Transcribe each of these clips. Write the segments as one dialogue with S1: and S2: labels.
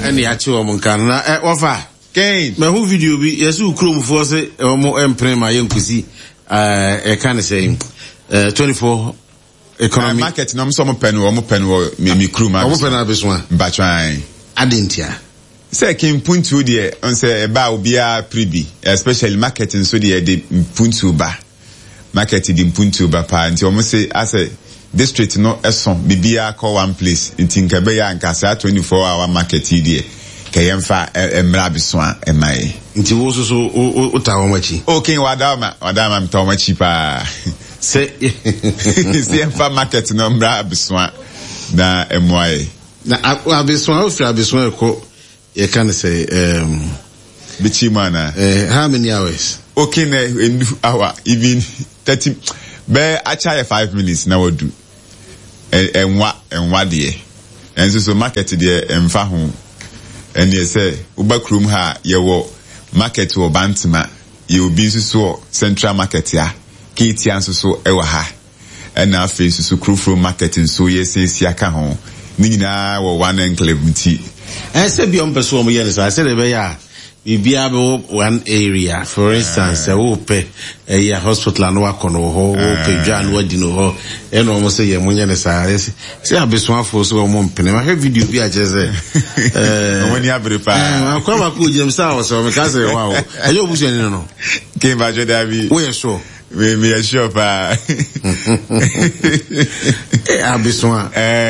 S1: Any actual Moncana, offer. Gain, my whole video be yes, who chrome for say, or more emperor, my young pussy, I kind of say, 24 economy
S2: market, no, some pen or me crew, my open up this one, but trying.
S1: I didn't ya.
S2: Say, came point to the, on say, about be a privy, especially marketing, so the puntu ba. Marketing in puntu ba pa, and almost say, I say, district no eson, bibia call one place, in Tinkabeya and Casa 24-hour market here. Kayemfa emrabiswa emai
S1: nti wo so utawomachi
S2: okay wadama mtawomachi pa
S1: se
S2: emfa market no emrabiswa na emwai
S1: na abiswa ofra abiswa ko you can say
S2: bichimana
S1: how many hours
S2: okay na hour even 30 be acha 5 minutes na wodu enwa de enso so market de emfa ho. And you say, Uba Krum ha, ye market or Bantima, you be so central market ya, Kitty answer so ewa ha. And now face so crew from marketing, so yes, Siaka home. Nina or one enclave tea.
S1: I said, beyond Persuam, yes, I said, we be able one area, for instance, a pay a hospital and work on or pay John, what you know, and almost say, say, I'll be swam for so one penny. I have video, I just when you have repair, I'll come up with themselves, so because wow, I don't know.
S2: Came by your Davy,
S1: we're sure.
S2: We are sure,
S1: I'll be swam.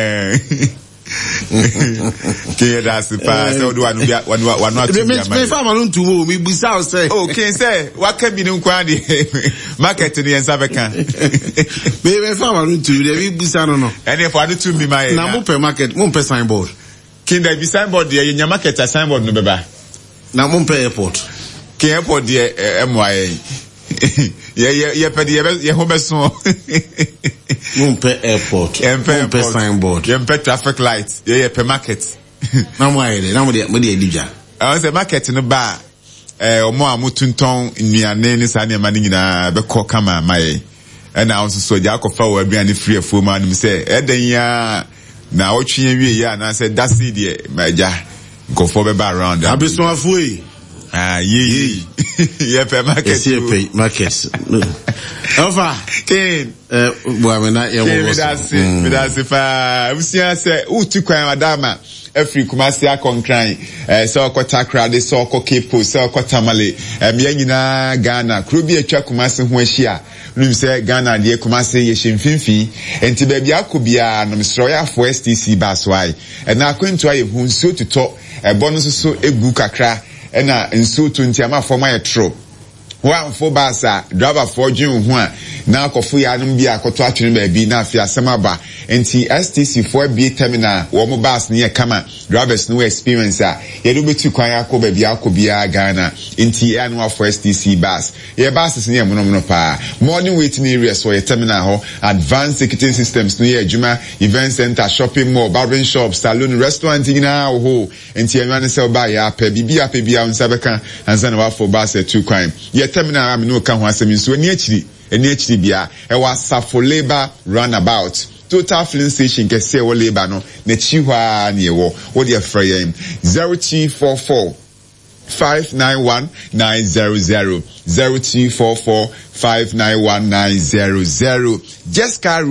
S2: Okay, that's the past. So do I know one not to
S1: me farm to me without say.
S2: Okay, say what can be no quantity market in the Sabacan.
S1: Me farm to the Bisano no.
S2: And if I do to be my
S1: Namupe market, Mumpe signboard.
S2: Can there be signboard there in your market a signboard no beba?
S1: Namumpe airport.
S2: Can airport there MYA. Yeah, home so.
S1: Mumpe airport. Mumpe signboard.
S2: Mumpe traffic lights. Yeah, per market. I was a market in the bar. Omo amutunton nnuane ne sa ne ma nyina be ko kama mai. And I also so ja ko fa wa bia ne free afo ma no say eden ya na otwe wie ya na say that see there ma ja go for be around.
S1: Abeso afo yi.
S2: Ye. Yeah, per market.
S1: Yeah, market. Over.
S2: Ken.
S1: Buamena ye wo.
S2: That's if usia say utu kwan madama every Kumasi akonkran so kwata crowd so kokepo so kwata male me nyina Ghana krobi atwa Kumasi ho ahia nim say Ghana de Kumasi ye hemfimfi enti ba bia akobia no misro ya for STC baswai na akwantu aye hu nso tuto ebo no so egu kakra na nso to ntiama forma ye tro one for basa driver for June ho a na akofo ya no bia akoto atwene ba bi na afia semaba enti STC for bi terminal wo mo bus ne kama drivers no experience a ye do betu kwan akoba bi akobia Ghana enti e no for STC bus ye buses ne mono pa morning waiting area so ye terminal ho advanced ticketing systems no ye adwuma event center shopping mall barbering shop salon restaurant nyina ho enti e no se ba ya pa bibia unsa beka ansa na wa for bus e tu kwan ye terminal am no ka ho asemi so ani achiri bia e wa Safo Labor roundabout total filling station ke se wo labor no na chi hwa na ewo wo de afra yen 0244 591 900 0244 591 900 Jeskai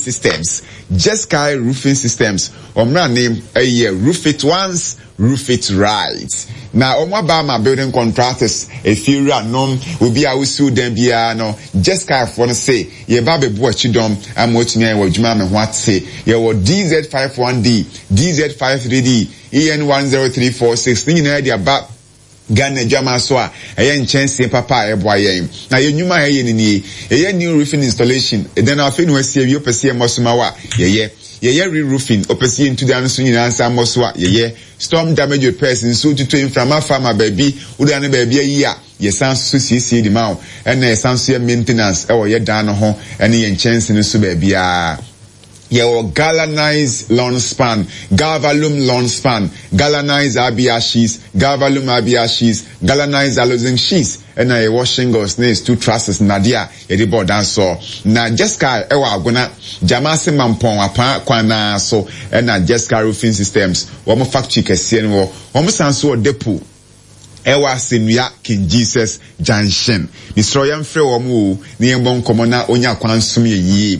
S2: roofing systems omra name roof it once roof it right. Now, Omabama building contractors, a few random will be our student bia no. Jeskai for say, ye baby boy chidom, I'm watching what Jumam what say, ye were DZ51D, DZ53D, EN10346, you know, idea about Ghana Jama Swa, a young chance papa, a boy. Now, you knew my a new roofing installation, then I'll finish with you per se Mosmawa, ye re-roofing, opposite into the answering answer Moswa, ye storm damage repairs in so to from a farmer baby, Udana baby a year, ye sounds so see the mouth, and a sounds maintenance, or ye down home, and ye chance in the subabia. Your galvanized lawn span, Galvalume lawn span, galvanized ABR sheets, Galvalume ABR sheets, galvanized allozen sheets, and a washing or snails, 2 trusses, Nadia, a board dance so. Na Jessica, ewa gonna, Jamasi Mampong, apa, kwana so, and na Jessica roofing systems, one more factory, Cassian, one more sanso depo. Ewa Sinuya King Jesus Junction. Mr. Yamfre Omu, Niembon Komona Onya Kwansumi Yi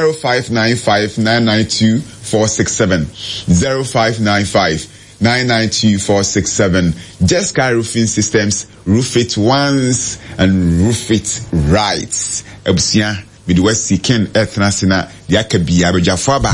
S2: 0595-992-467 0595-992-467. Jessica Roofing Systems, roof it once and roof it right. Ebusia Midwest Seeking Ethna Sina Yakabi Abijafaba.